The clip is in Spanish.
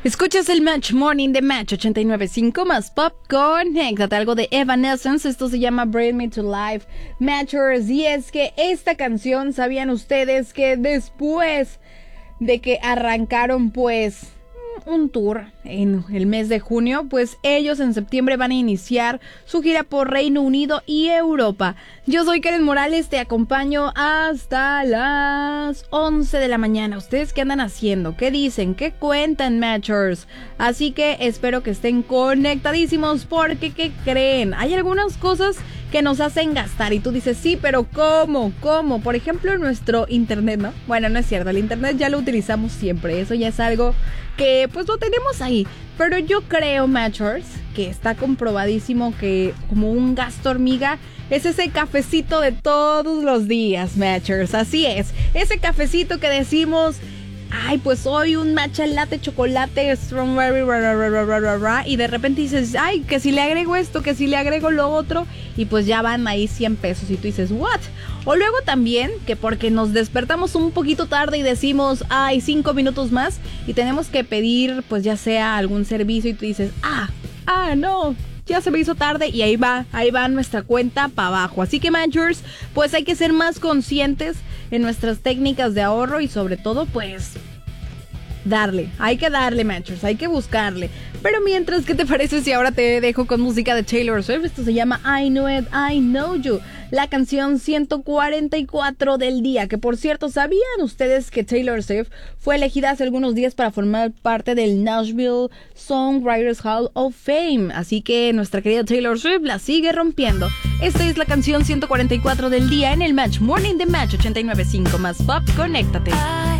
Escuchas el Match Morning de Match 89.5 más Pop. Conéctate, algo de Evanescence. Esto se llama Bring Me to Life, Matchers. Y es que esta canción, ¿sabían ustedes que después de que arrancaron pues un tour en el mes de junio, pues ellos en septiembre van a iniciar su gira por Reino Unido y Europa? Yo soy Karen Morales, te acompaño hasta las 11 de la mañana. ¿Ustedes qué andan haciendo? ¿Qué dicen? ¿Qué cuentan, Matchers? Así que espero que estén conectadísimos porque, ¿qué creen? Hay algunas cosas que nos hacen gastar y tú dices, sí, pero ¿cómo? Por ejemplo, nuestro internet, ¿no? Bueno, no es cierto, el internet ya lo utilizamos siempre, eso ya es algo que pues lo tenemos ahí. Pero yo creo, Matchers, que está comprobadísimo que como un gasto hormiga es ese cafecito de todos los días, Matchers. Así es, ese cafecito que decimos, ay, pues hoy un matcha latte chocolate strawberry, y de repente dices, ay, que si le agrego esto, que si le agrego lo otro, y pues ya van ahí 100 pesos y tú dices, what? O luego también que porque nos despertamos un poquito tarde y decimos, ay, 5 minutos más y tenemos que pedir pues ya sea algún servicio y tú dices, no, ya se me hizo tarde y ahí va nuestra cuenta para abajo. Así que, Matchers, pues hay que ser más conscientes en nuestras técnicas de ahorro y sobre todo pues hay que darle, Matchers, hay que buscarle. Pero mientras, ¿qué te parece si ahora te dejo con música de Taylor Swift? Esto se llama I Know It, I Know You, la canción 144 del día, que por cierto, ¿sabían ustedes que Taylor Swift fue elegida hace algunos días para formar parte del Nashville Songwriters Hall of Fame? Así que nuestra querida Taylor Swift la sigue rompiendo. Esta es la canción 144 del día en el Match Morning de Match 89.5 más Pop. Conéctate.